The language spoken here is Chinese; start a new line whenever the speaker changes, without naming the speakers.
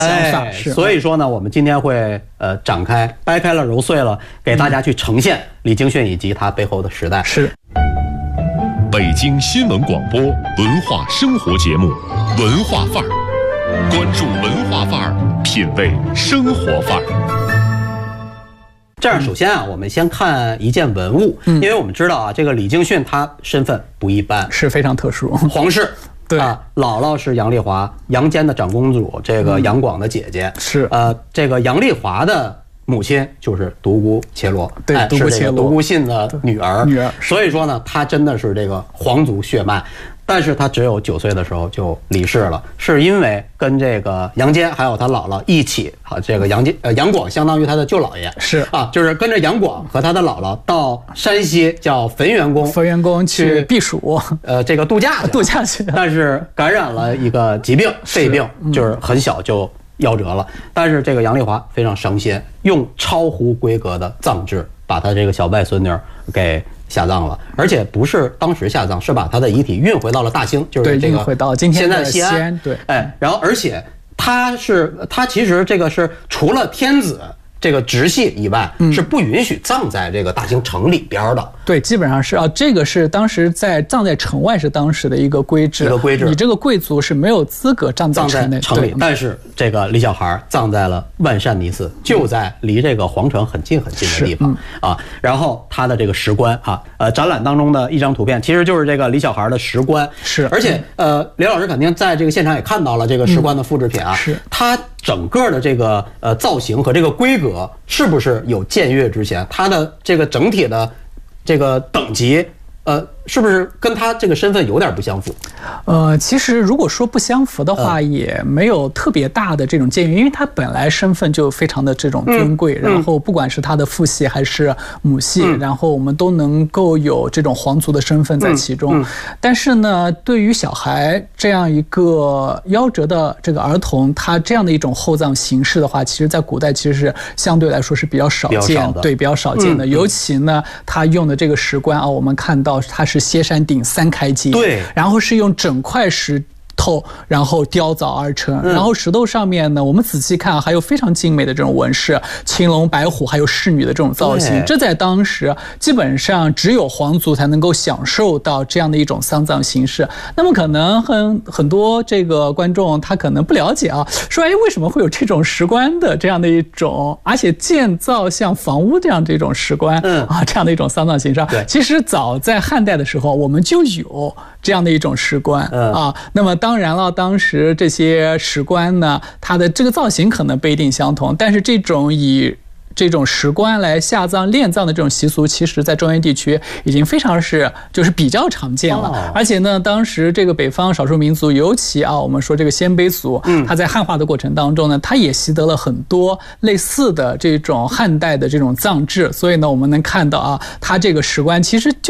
想法是。
所以说呢，我们今天会展开掰开了揉碎了，给大家去呈现李京逊以及他背后的时代。
是。
北京新闻广播文化生活节目《文化范儿》，关注文化范儿，品味生活范儿。
这样，首先啊，我们先看一件文物，因为我们知道啊，这个李京逊他身份不一般，
是非常特殊，
皇室。
对
啊，姥姥是杨丽华，杨坚的长公主，这个杨广的姐姐
是
这个杨丽华的母亲就是独孤伽罗，
对，独孤伽罗，
独孤信的女儿，所以说呢，她真的是这个皇族血脉。但是他只有9岁的时候就离世了，是因为跟这个杨坚还有他姥姥一起啊，这个杨广相当于他的舅姥爷，
是啊，
就是跟着杨广和他的姥姥到山西叫汾元宫
去避暑，
这个度假去，但是感染了一个疾病，肺病，就是很小就夭折了。但是这个杨丽华非常伤心，用超乎规格的葬制把他这个小外孙女给下葬了，而且不是当时下葬，是把他的遗体运回到了大兴，就是这个
运回到今天的西安。对，
然后而且他其实这个是除了天子这个直系以外，是不允许葬在这个大兴城里边的。
对，基本上是啊，这个是当时葬在城外是当时的一个规制，你这个贵族是没有资格葬在
城里。但是这个李小孩葬在了万善尼寺，就在离这个皇城很近的地方啊。然后他的这个石棺啊，展览当中的一张图片，其实就是这个李小孩的石棺。
是，
而且李老师肯定在这个现场也看到了这个石棺的复制品啊。
是，
它整个的这个造型和这个规格是不是有僭越之嫌？它的这个整体的这个等级，是不是跟他这个身份有点不相符？
其实如果说不相符的话，也没有特别大的这种僭越，因为他本来身份就非常的这种尊贵，然后不管是他的父系还是母系，然后我们都能够有这种皇族的身份在其中。但是呢，对于小孩这样一个夭折的这个儿童，他这样的一种厚葬形式的话，其实在古代其实是相对来说是比较少见，对，比较少见的。尤其呢，他用的这个石棺啊，我们看到它是歇山顶3开阶，
对，
然后是用整块石头然后雕凿而成，然后石头上面呢，我们仔细看还有非常精美的这种纹饰，青龙白虎还有仕女的这种造型，这在当时基本上只有皇族才能够享受到这样的一种丧葬形式。那么可能很多这个观众他可能不了解啊，说为什么会有这种石棺的这样的一种，而且建造像房屋这样的一种石棺这样的一种丧葬形式。其实早在汉代的时候我们就有这样的一种石棺啊。那么当然了，当时这些石棺呢，它的这个造型可能不一定相同，但是这种以这种石棺来下葬殓葬的这种习俗，其实在中原地区已经非常就是比较常见了。而且呢，当时这个北方少数民族，尤其我们说这个鲜卑族，他在汉化的过程当中呢，他也习得了很多类似的这种汉代的这种葬制，所以呢，我们能看到他这个石棺其实就